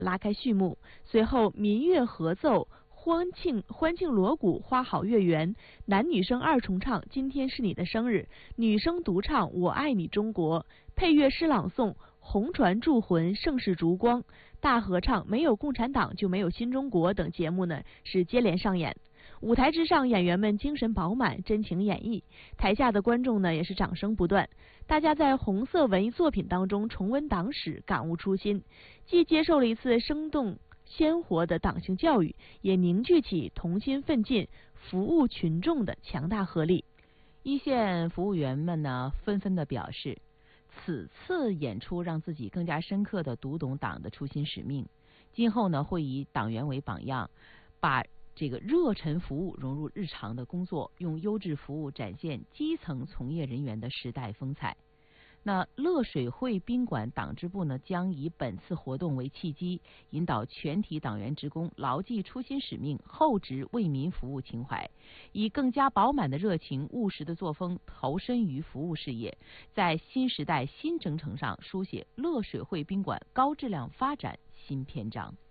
拉开序幕。随后民乐合奏。欢庆锣鼓，花好月圆，男女生二重唱，今天是你的生日，女生独唱我爱你中国，配乐诗朗诵，红船铸魂，盛世烛光，大合唱，没有共产党就没有新中国等节目呢是接连上演。舞台之上，演员们精神饱满，真情演绎；台下的观众呢也是掌声不断。大家在红色文艺作品当中重温党史，感悟初心，既接受了一次生动鲜活的党性教育，也凝聚起同心奋进、服务群众的强大合力。 一线服务员们呢，纷纷的表示，此次演出让自己更加深刻地读懂党的初心使命，今后呢会以党员为榜样，把这个热忱服务融入日常的工作，用优质服务展现基层从业人员的时代风采。那乐水会宾馆党支部呢，将以本次活动为契机，引导全体党员职工牢记初心使命，厚植为民服务情怀，以更加饱满的热情、务实的作风投身于服务事业，在新时代新征程上书写乐水会宾馆高质量发展新篇章。